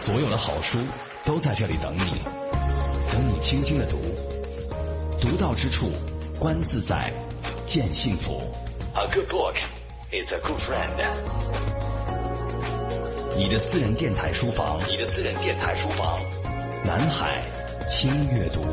所有的好书都在这里等你，等你轻轻的读，读到之处，观自在，见幸福。A good book is a good friend。你的私人电台书房，你的私人电台书房，南海轻阅读。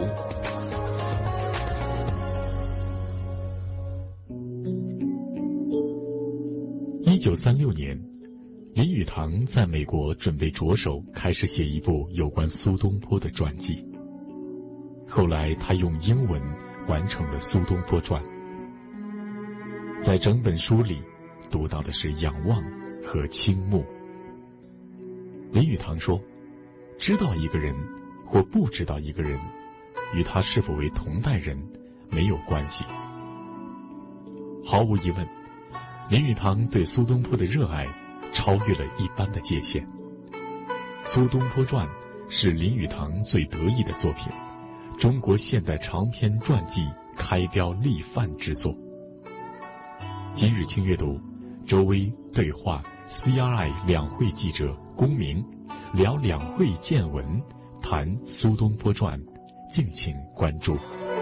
1936年，林语堂在美国准备着手开始写一部有关苏东坡的传记。后来他用英文完成了《苏东坡传》。在整本书里读到的是仰望和倾慕。林语堂说，知道一个人或不知道一个人，与他是否为同代人没有关系。毫无疑问，林语堂对苏东坡的热爱超越了一般的界限。《苏东坡传》是林语堂最得意的作品，中国现代长篇传记开标立范之作。今日轻阅读，周薇对话 CRI 两会记者龚明，聊两会见闻，谈苏东坡传，敬请关注。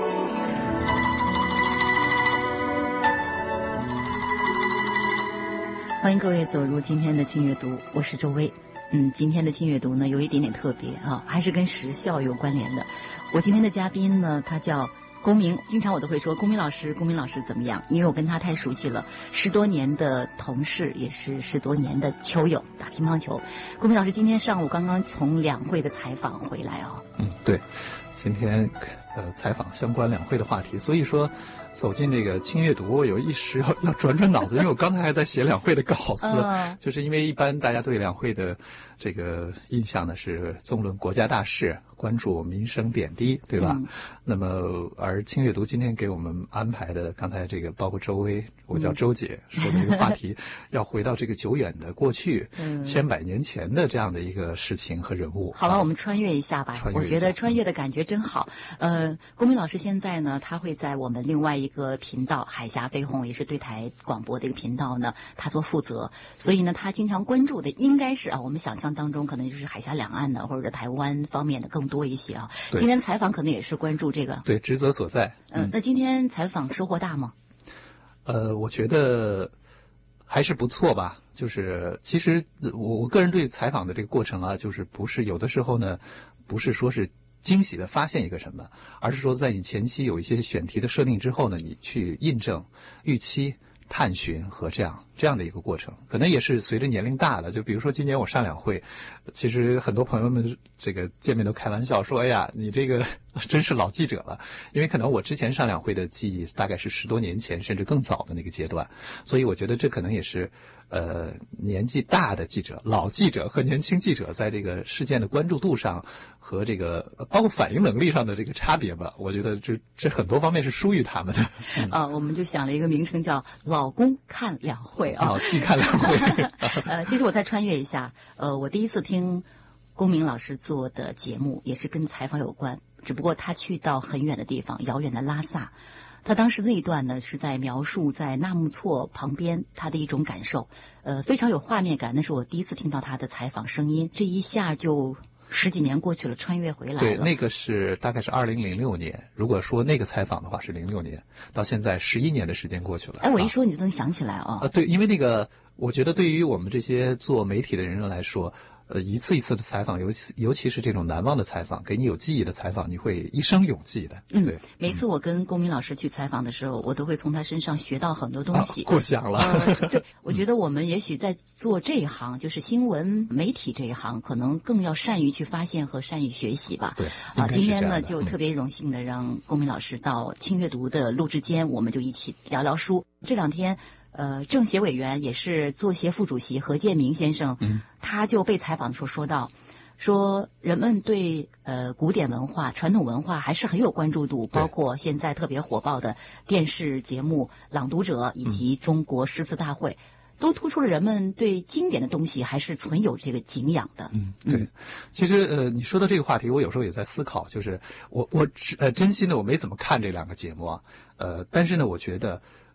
欢迎各位走入今天的轻阅读，我是周薇。今天的轻阅读呢有一点点特别啊，还是跟时效有关联的。我今天的嘉宾呢，他叫龚明，经常我都会说龚明老师怎么样？因为我跟他太熟悉了，10多年的同事，也是10多年的球友，打乒乓球。龚明老师今天上午刚刚从两会的采访回来啊。 对，今天采访相关两会的话题，所以说走进这个轻阅读，我有一时要转脑子，因为我刚才还在写两会的稿子，就是因为一般大家对两会的这个印象呢是纵论国家大事，关注民生点滴，对吧？那么而轻阅读今天给我们安排的，刚才这个包括周薇，我叫周姐说的一个话题，要回到这个久远的过去，千百年前的这样的一个事情和人物。 好了，我们穿越一下吧，我觉得穿越的感觉真好。龚明老师现在呢，他会在我们另外一个频道海峡飞鸿，也是对台广播的一个频道呢，他做负责，所以呢他经常关注的应该是我们想象当中可能就是海峡两岸的或者台湾方面的更多一些啊。今天采访可能也是关注这个， 对，职责所在。 那今天采访收获大吗？ 我觉得还是不错吧。就是其实我个人对采访的这个过程啊，就是不是有的时候呢，不是说是惊喜的发现一个什么，而是说在你前期有一些选题的设定之后呢，你去印证、预期、探寻和这样的一个过程。可能也是随着年龄大了，就比如说今年我上两会，其实很多朋友们这个见面都开玩笑说，哎呀，你这个真是老记者了。因为可能我之前上两会的记忆大概是10多年前甚至更早的那个阶段，所以我觉得这可能也是年纪大的记者、老记者和年轻记者在这个事件的关注度上和这个包括反应能力上的这个差别吧。我觉得这很多方面是疏于他们的。 我们就想了一个名称叫老公看两会啊， 老季看两会。 其实我再穿越一下，我第一次听龚明老师做的节目也是跟采访有关，只不过他去到很远的地方，遥远的拉萨。他当时那一段呢是在描述在纳木错旁边他的一种感受，非常有画面感。那是我第一次听到他的采访声音，这一下就10几年过去了，穿越回来了。 对，那个是大概是2006年。如果说那个采访的话是06年，到现在11年的时间过去了。 我一说你就能想起来啊。 对，因为那个我觉得对于我们这些做媒体的人来说，一次一次的采访，尤其是这种难忘的采访，给你有记忆的采访，你会一生永记的。对， 每次我跟龚明老师去采访的时候，我都会从他身上学到很多东西。 过奖了。 对，我觉得我们也许在做这一行，就是新闻媒体这一行，可能更要善于去发现和善于学习吧。 对， 今天呢就特别荣幸的让龚明老师到轻阅读的录制间，我们就一起聊聊书。这2天。政协委员也是作协副主席何建明先生，他就被采访的时候说到，说人们对古典文化、传统文化还是很有关注度，包括现在特别火爆的电视节目《朗读者》以及中国诗词大会。都突出了人们对经典的东西还是存有这个敬仰的。 对。其实你说的这个话题，我有时候也在思考，就是我真心的我没怎么看这2个节目啊，但是呢，我觉得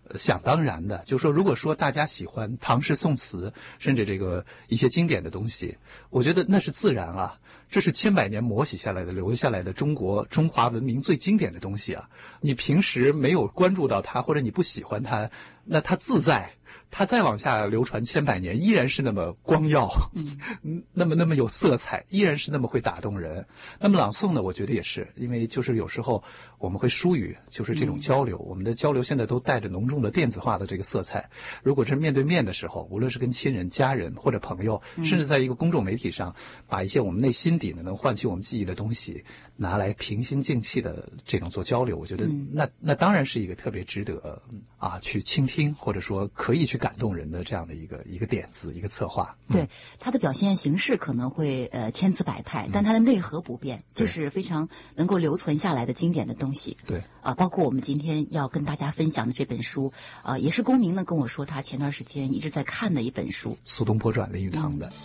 想当然的，就是说，如果说大家喜欢唐诗宋词，甚至这个一些经典的东西，我觉得那是自然啊，这是千百年磨洗下来的、留下来的中华文明最经典的东西啊。你平时没有关注到它，或者你不喜欢它，那它自在。它再往下流传千百年，依然是那么光耀，那么有色彩，依然是那么会打动人。那么朗诵呢，我觉得也是，因为就是有时候我们会疏于就是这种交流，我们的交流现在都带着浓重的电子化的这个色彩。如果是面对面的时候，无论是跟亲人、家人或者朋友，甚至在一个公众媒体上，把一些我们内心底呢能唤起我们记忆的东西拿来平心静气的这种做交流，我觉得那当然是一个特别值得去倾听，或者说可以去感动人的这样的一个点子，一个策划。 对，它的表现形式可能会千姿百态，但它的内核不变，就是非常能够留存下来的经典的东西。 对包括我们今天要跟大家分享的这本书也是公民呢跟我说他前段时间一直在看的一本书， 苏东坡传林语堂的。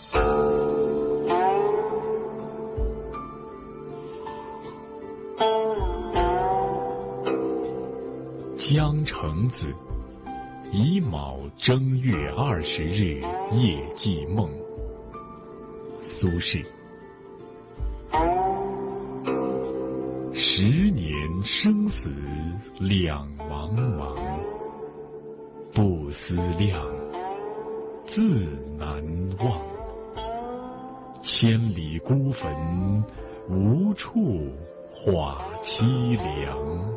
江城子，乙卯正月20日夜记梦。苏轼。10年生死两茫茫，不思量，自难忘。千里孤坟，无处话凄凉。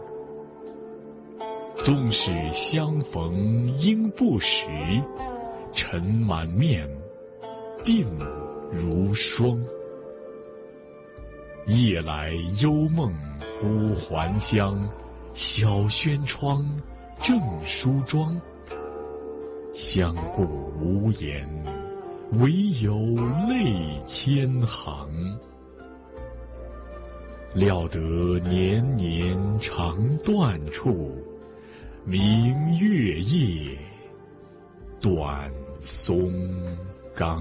纵使相逢应不识，尘满面，鬓如霜。夜来幽梦忽还乡，小轩窗，正梳妆。相顾无言，唯有泪千行。料得年年肠断处，明月夜，短松冈。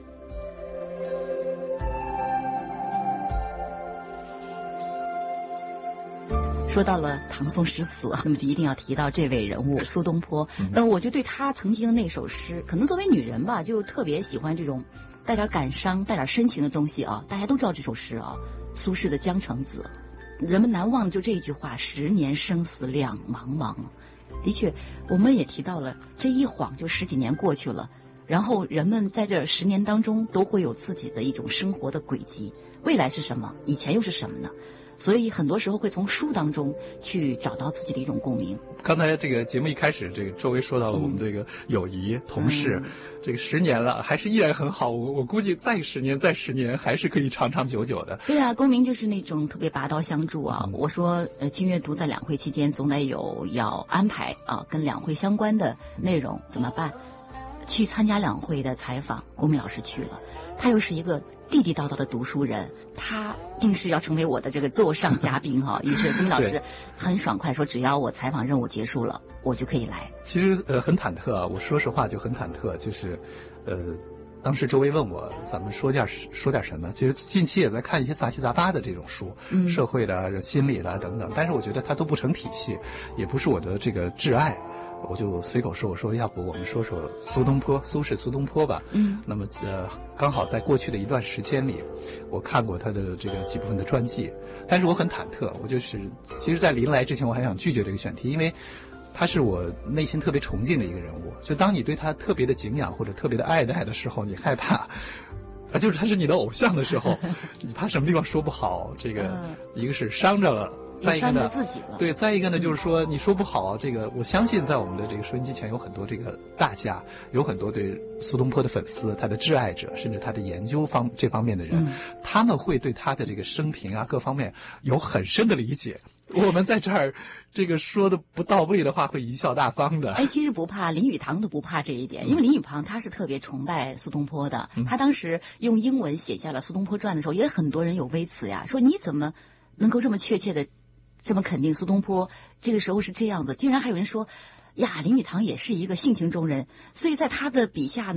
说到了唐宋诗词，那么就一定要提到这位人物苏东坡。我就对他曾经的那首诗，可能作为女人吧，就特别喜欢这种带点感伤、带点深情的东西啊。大家都知道这首诗啊，苏轼的《江城子》，人们难忘的就这一句话：10年生死两茫茫。的确，我们也提到了，这一晃就10几年过去了，然后人们在这10年当中都会有自己的一种生活的轨迹，未来是什么，以前又是什么呢？所以很多时候会从书当中去找到自己的一种共鸣。 刚才这个节目一开始，这个周围说到了我们这个友谊、同事，这个10年了，还是依然很好。我估计再10年、再10年，还是可以长长久久的。 对啊，公民就是那种特别拔刀相助啊。我说清阅读在两会期间总得有要安排跟两会相关的内容，怎么办？去参加两会的采访，公民老师去了，他又是一个地地道道的读书人，他定是要成为我的这个座上嘉宾哈。于是公民老师很爽快说，只要我采访任务结束了，我就可以来。 其实很忐忑啊，我说实话就很忐忑，就是当时周围问我咱们说点什么，其实近期也在看一些杂七杂八的这种书，社会的、心理的等等，但是我觉得它都不成体系，也不是我的这个挚爱。我就随口说，我说要不我们说说苏轼苏东坡吧。那么刚好在过去的一段时间里，我看过他的这个几部分的传记，但是我很忐忑，我就是其实在临来之前我还想拒绝这个选题，因为他是我内心特别崇敬的一个人物，就当你对他特别的敬仰或者特别的爱戴的时候，你害怕就是他是你的偶像的时候，你怕什么地方说不好，这个一个是伤着了，再一个呢，对，再一个呢，就是说你说不好，这个我相信在我们的这个收音机前有很多这个大家，有很多对苏东坡的粉丝，他的挚爱者，甚至他的研究这方面的人，他们会对他的这个生平啊各方面有很深的理解。我们在这儿这个说的不到位的话，会贻笑大方的。 其实不怕，林语堂都不怕这一点，因为林语堂他是特别崇拜苏东坡的。他当时用英文写下了《苏东坡传》的时候，也很多人有微词呀，说你怎么能够这么确切的这么肯定苏东坡这个时候是这样子？竟然还有人说呀，林语堂也是一个性情中人，所以在他的笔下呢，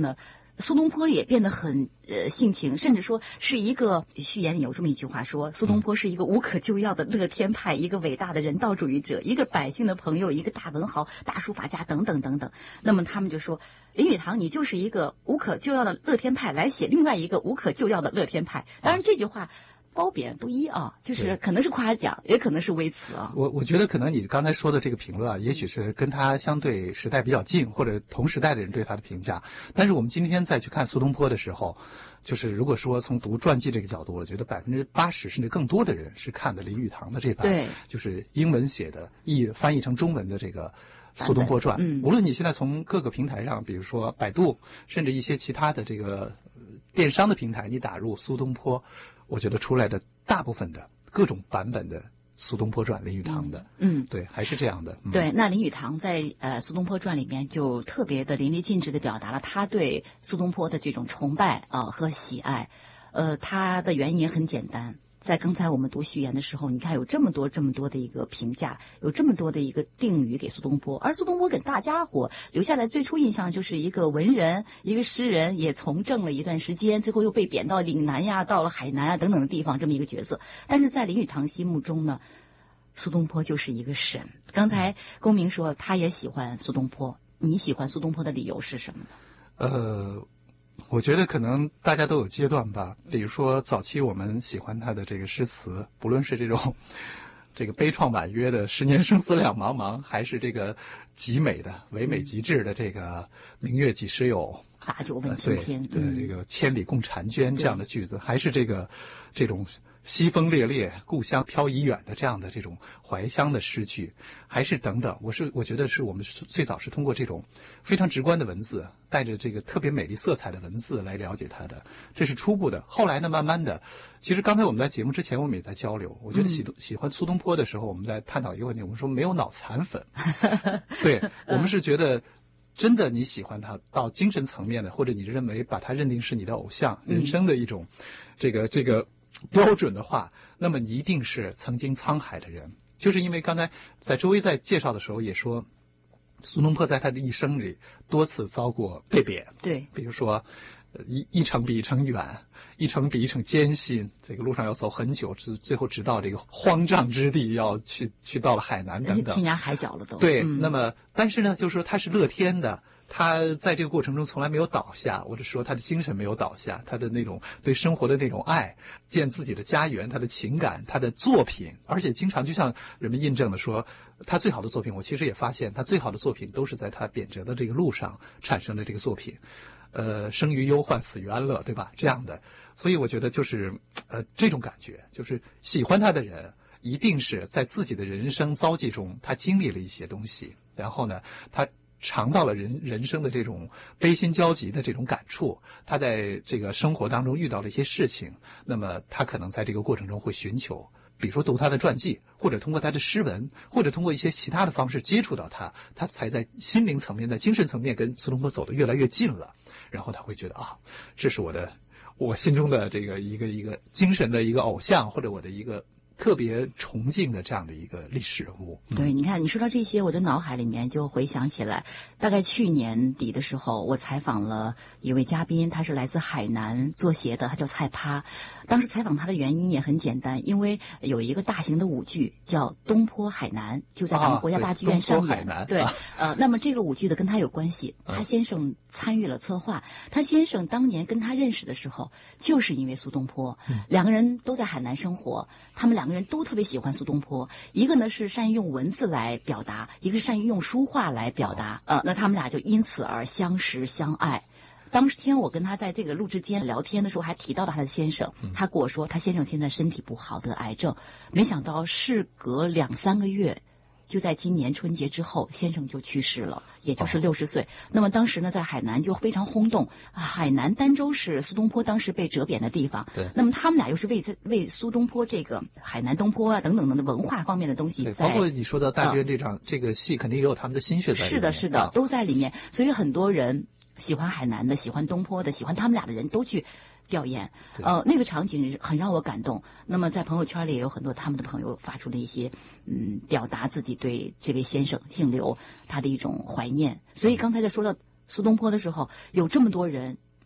苏东坡也变得很性情，甚至说是一个序言里有这么一句话说，苏东坡是一个无可救药的乐天派，一个伟大的人道主义者，一个百姓的朋友，一个大文豪、大书法家等等等等。那么他们就说，林语堂你就是一个无可救药的乐天派，来写另外一个无可救药的乐天派。当然这句话褒贬不一啊，就是可能是夸奖，也可能是微词啊。 我觉得可能你刚才说的这个评论啊，也许是跟他相对时代比较近，或者同时代的人对他的评价。但是我们今天再去看苏东坡的时候，就是如果说从读传记这个角度，我觉得80%甚至更多的人是看的林语堂的这版， 对， 就是英文写的翻译成中文的这个苏东坡传。无论你现在从各个平台上，比如说百度，甚至一些其他的这个电商的平台，你打入苏东坡，我觉得出来的大部分的各种版本的苏东坡传林语堂的，对，还是这样的。 对，那林语堂在苏东坡传里面就特别的淋漓尽致的表达了他对苏东坡的这种崇拜和喜爱。他的原因也很简单。在刚才我们读序言的时候，你看有这么多的一个评价，有这么多的一个定语给苏东坡，而苏东坡给大家伙留下来最初印象就是一个文人，一个诗人，也从政了一段时间，最后又被贬到岭南呀，到了海南啊等等的地方，这么一个角色。但是在林语堂心目中呢，苏东坡就是一个神。刚才公明说他也喜欢苏东坡，你喜欢苏东坡的理由是什么呢？ 我觉得可能大家都有阶段吧，比如说早期我们喜欢他的这个诗词，不论是这种这个悲怆婉约的10年生死两茫茫，还是这个极美的唯美极致的这个明月几时有， 把酒问青天， 对，这个千里共婵娟这样的句子，还是这种西风烈烈故乡飘已远的这样的这种怀乡的诗句，还是等等。我觉得是我们最早是通过这种非常直观的文字，带着这个特别美丽色彩的文字来了解它的，这是初步的。后来呢，慢慢的，其实刚才我们在节目之前我们也在交流，我觉得喜欢苏东坡的时候，我们在探讨一个问题，我们说没有脑残粉，对，我们是觉得真的你喜欢他到精神层面的，或者你认为把他认定是你的偶像，人生的一种这个标准的话，那么你一定是曾经沧海的人。就是因为刚才在周薇在介绍的时候也说，苏东坡在他的一生里多次遭过被贬，对，比如说一程比一程远，一程比一程艰辛，这个路上要走很久，最后直到这个荒瘴之地，要去到了海南等等， 天涯海角了都。 对，那么但是呢，就是说他是乐天的，他在这个过程中从来没有倒下，或者说他的精神没有倒下，他的那种对生活的那种爱，建自己的家园，他的情感，他的作品，而且经常就像人们印证的说，他最好的作品，我其实也发现他最好的作品都是在他贬谪的这个路上产生的这个作品。生于忧患，死于安乐，对吧？这样的，所以我觉得就是这种感觉，就是喜欢他的人一定是在自己的人生遭际中，他经历了一些东西，然后呢，他尝到了人生的这种悲心交集的这种感触，他在这个生活当中遇到了一些事情，那么他可能在这个过程中会寻求，比如说读他的传记，或者通过他的诗文，或者通过一些其他的方式接触到他才在心灵层面、在精神层面跟苏东坡走得越来越近了，然后他会觉得这是我心中的这个一个精神的一个偶像，或者我的一个特别崇敬的这样的一个历史人物。 对，你看你说到这些，我的脑海里面就回想起来，大概去年底的时候，我采访了一位嘉宾，他是来自海南做鞋的，他叫蔡趴。当时采访他的原因也很简单，因为有一个大型的舞剧叫《东坡海南》，就在咱们国家大剧院上演。对，那么这个舞剧的跟他有关系，他先生参与了策划，他先生当年跟他认识的时候，就是因为苏东坡，两个人都在海南生活，他们两个人都特别喜欢苏东坡，一个呢是善于用文字来表达，一个是善于用书画来表达，那他们俩就因此而相识相爱。当天我跟他在这个录制间聊天的时候，还提到了他的先生，他跟我说他先生现在身体不好，得癌症，没想到事隔2-3个月，就在今年春节之后，先生就去世了，也就是60岁。那么当时呢，在海南就非常轰动，海南儋州是苏东坡当时被折贬的地方。对。那么他们俩又是为苏东坡这个海南东坡等等的文化方面的东西， 对，包括你说的大剧院这个戏，肯定也有他们的心血在里面。 是的，都在里面。所以很多人喜欢海南的，喜欢东坡的，喜欢他们俩的人都去调研，那个场景很让我感动。那么在朋友圈里也有很多他们的朋友发出了一些表达自己对这位先生姓刘他的一种怀念。所以刚才在说到苏东坡的时候，有这么多人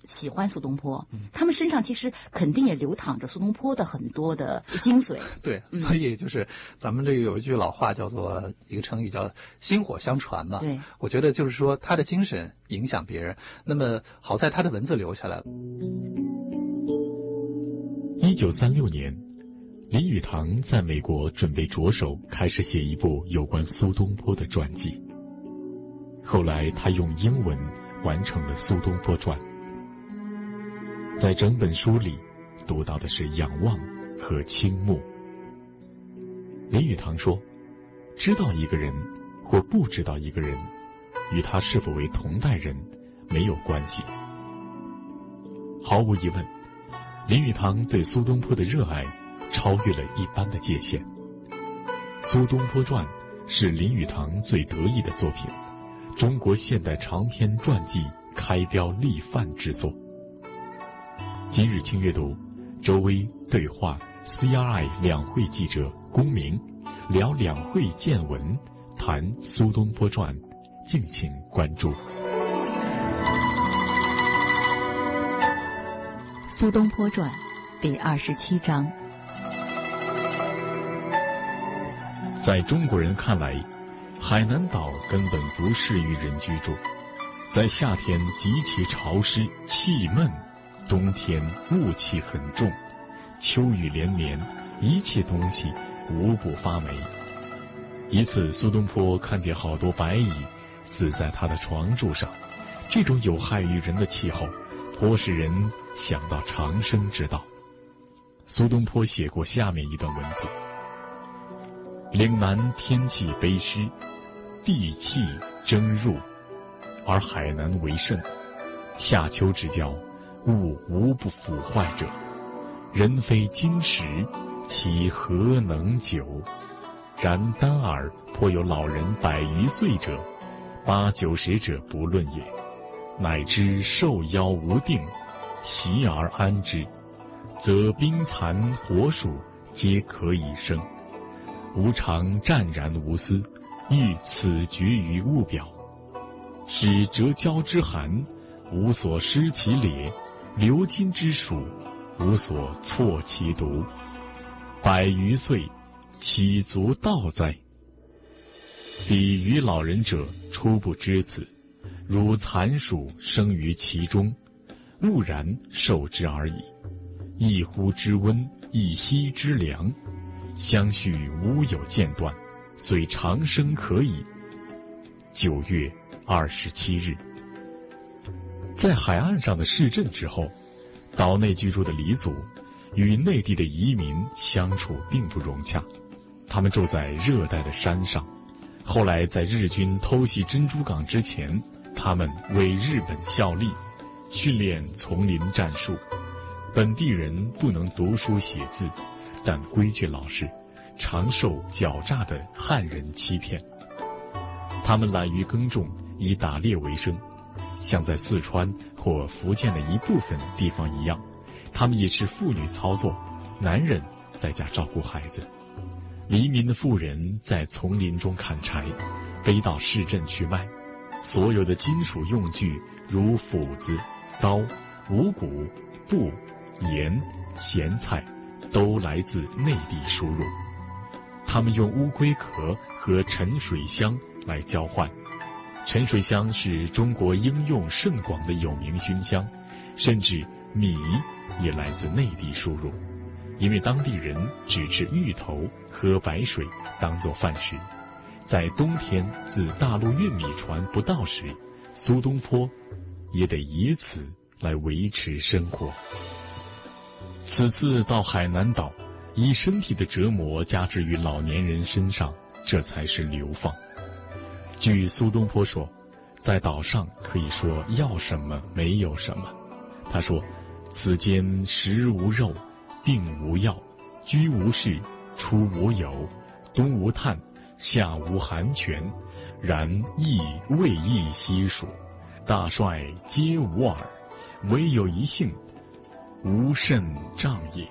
喜欢苏东坡，他们身上其实肯定也流淌着苏东坡的很多的精髓。 对，所以就是咱们这个有一句老话叫做一个成语叫薪火相传嘛。 对， 我觉得就是说他的精神影响别人，那么好在他的文字留下来了。 1936年，林语堂在美国准备着手开始写一部有关苏东坡的传记。后来他用英文完成了《苏东坡传》。在整本书里读到的是仰望和倾慕。林语堂说，知道一个人或不知道一个人，与他是否为同代人没有关系。毫无疑问，林语堂对苏东坡的热爱超越了一般的界限。《苏东坡传》是林语堂最得意的作品，中国现代长篇传记开标立范之作。今日轻阅读，周薇对话 CRI 两会记者龚明，聊两会见闻，谈苏东坡传，敬请关注。 苏东坡传第27章。 在中国人看来，海南岛根本不适于人居住，在夏天极其潮湿气闷，冬天雾气很重，秋雨连绵，一切东西无不发霉。一次苏东坡看见好多白蚁死在他的床柱上，这种有害于人的气候颇使人想到长生之道。苏东坡写过下面一段文字：岭南天气悲湿，地气蒸入，而海南为盛，夏秋之交，物无不腐坏者，人非金石，其何能久？然单耳颇有老人100余岁者，8、90者不论也，乃知寿夭无定，习而安之，则冰残火暑皆可以生。吾常湛然无私，欲此局于物表，使折交之寒，无所失其烈；流金之暑，无所错其毒。100余岁，岂足道哉？彼于老人者，初不知此，如残暑生于其中，悟然受之而已。一呼之温，一吸之凉，相续无有间断，虽长生可矣。9月27日，在海岸上的市镇之后，岛内居住的黎族与内地的移民相处并不融洽，他们住在热带的山上。后来在日军偷袭珍珠港之前，他们为日本效力，训练丛林战术。本地人不能读书写字，但规矩老实，常受狡诈的汉人欺骗。他们懒于耕种，以打猎为生，像在四川或福建的一部分地方一样，他们也是妇女操作，男人在家照顾孩子。黎民的妇人在丛林中砍柴，背到市镇去卖。所有的金属用具，如斧子、刀、五谷、布、盐、咸菜，都来自内地输入。他们用乌龟壳和沉水香来交换。沉水香是中国应用甚广的有名熏香，甚至米也来自内地输入，因为当地人只吃芋头，喝白水当作饭食。在冬天自大陆运米船不到时，苏东坡也得以此来维持生活。此次到海南岛，以身体的折磨加之于老年人身上，这才是流放。据苏东坡说，在岛上可以说要什么没有什么。他说，此间食无肉，病无药，居无事，出无友，冬无炭，夏无寒泉，然亦未易悉数，大帅皆无耳，唯有一幸，无甚障也。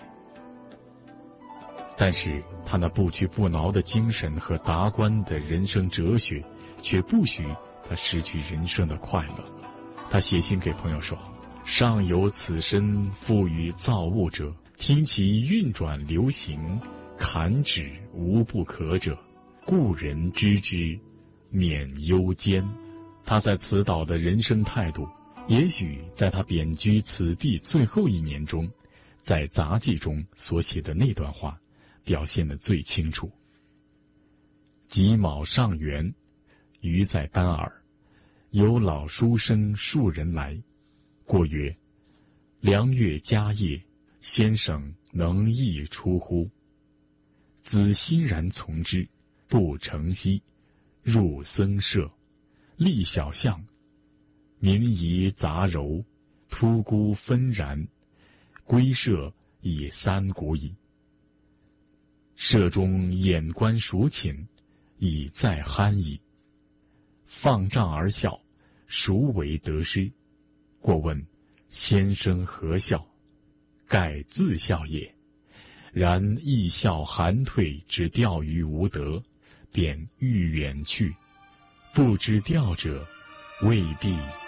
但是他那不屈不挠的精神和达观的人生哲学，却不许他失去人生的快乐。他写信给朋友说， 上有此身赋予造物者，听其运转流行，坎止无不可者，故人知之，免忧艰。他在此岛的人生态度，也许在他贬居此地最后1年中，在杂记中所写的那段话表现得最清楚。己卯上元，余在丹耳，有老书生数人来，过曰：良月佳夜，先生能亦出乎？子欣然从之，不成息，入僧舍，立小巷，明夷杂糅，突孤纷然，归舍已3鼓矣。舍中眼观熟寝，已在酣矣。放杖而笑，孰为得失？过问先生何笑？盖自笑也。然亦笑寒退之钓鱼无德，便欲远去。不知钓者，未必